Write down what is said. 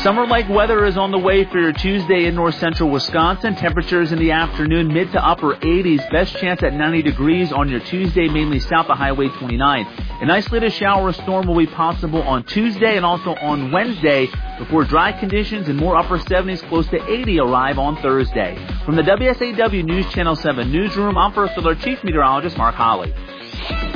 Summer-like weather is on the way for your Tuesday in north central Wisconsin. Temperatures in the afternoon, mid to upper 80s. Best chance at 90 degrees on your Tuesday, mainly south of Highway 29. An isolated shower or storm will be possible on Tuesday and also on Wednesday before dry conditions and more upper 70s close to 80 arrive on Thursday. From the WSAW News Channel 7 newsroom, I'm First Alert Chief Meteorologist Mark Holly.